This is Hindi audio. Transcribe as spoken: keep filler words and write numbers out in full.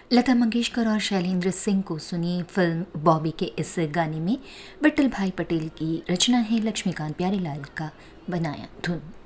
लता मंगेशकर और शैलेंद्र सिंह को सुनी फिल्म बॉबी के इस गाने में विट्ठल भाई पटेल की रचना है, लक्ष्मीकांत प्यारेलाल का बनाया धुन।